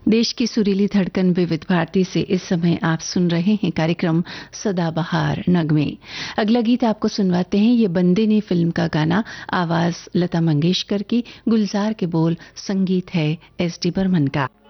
देश की सुरीली धड़कन विविध भारती से इस समय आप सुन रहे हैं कार्यक्रम सदाबहार नगमे। अगला गीत आपको सुनवाते हैं। ये बंदे ने फिल्म का गाना, आवाज लता मंगेशकर की, गुलजार के बोल, संगीत है एस डी बर्मन का।